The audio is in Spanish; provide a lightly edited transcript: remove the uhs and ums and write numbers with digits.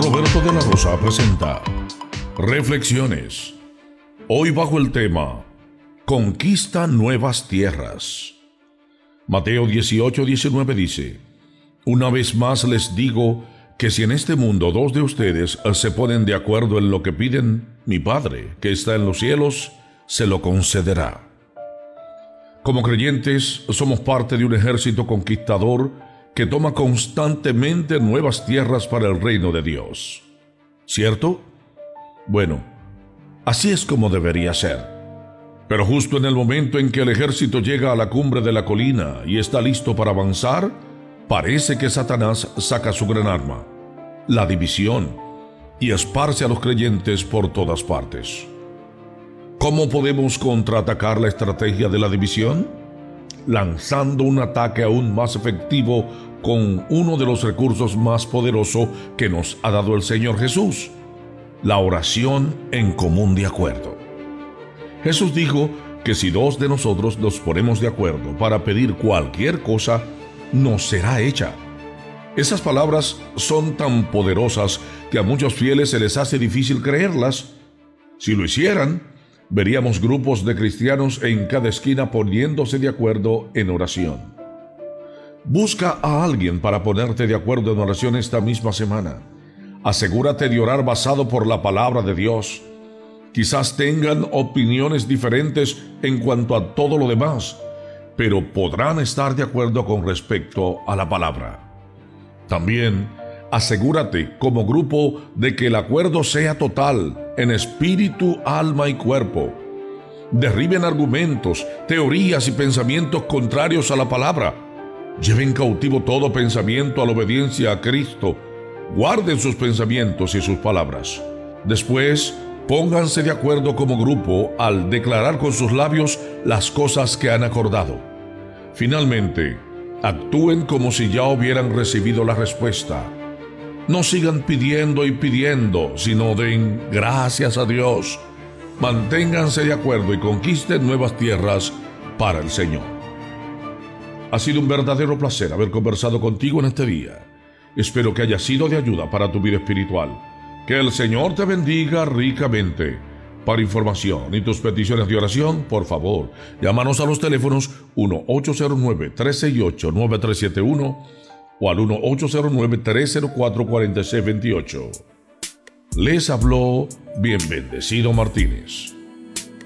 Roberto de la Rosa presenta Reflexiones. Hoy bajo el tema Conquista nuevas tierras. Mateo 18:19 dice: Una vez más les digo que si en este mundo dos de ustedes se ponen de acuerdo en lo que piden, mi Padre, que está en los cielos, se lo concederá. Como creyentes, somos parte de un ejército conquistador que toma constantemente nuevas tierras para el reino de Dios. ¿Cierto? Bueno, así es como debería ser. Pero justo en el momento en que el ejército llega a la cumbre de la colina y está listo para avanzar, parece que Satanás saca su gran arma, la división, y esparce a los creyentes por todas partes. ¿Cómo podemos contraatacar la estrategia de la división? Lanzando un ataque aún más efectivo con uno de los recursos más poderosos que nos ha dado el Señor Jesús: la oración en común de acuerdo. Jesús dijo que si dos de nosotros nos ponemos de acuerdo para pedir cualquier cosa, nos será hecha. Esas palabras son tan poderosas que a muchos fieles se les hace difícil creerlas. Si lo hicieran, veríamos grupos de cristianos en cada esquina poniéndose de acuerdo en oración. Busca a alguien para ponerte de acuerdo en oración esta misma semana. Asegúrate de orar basado por la palabra de Dios. Quizás tengan opiniones diferentes en cuanto a todo lo demás, pero podrán estar de acuerdo con respecto a la palabra. También asegúrate como grupo de que el acuerdo sea total en espíritu, alma y cuerpo. Derriben argumentos, teorías y pensamientos contrarios a la palabra. Lleven cautivo todo pensamiento a la obediencia a Cristo. Guarden sus pensamientos y sus palabras. Después, pónganse de acuerdo como grupo al declarar con sus labios las cosas que han acordado. Finalmente, actúen como si ya hubieran recibido la respuesta. No sigan pidiendo y pidiendo, sino den gracias a Dios. Manténganse de acuerdo y conquisten nuevas tierras para el Señor. Ha sido un verdadero placer haber conversado contigo en este día. Espero que haya sido de ayuda para tu vida espiritual. Que el Señor te bendiga ricamente. Para información y tus peticiones de oración, por favor, llámanos a los teléfonos 1-809-368-9371 o al 1-809-304-4628. Les habló Bien Bendecido Martínez.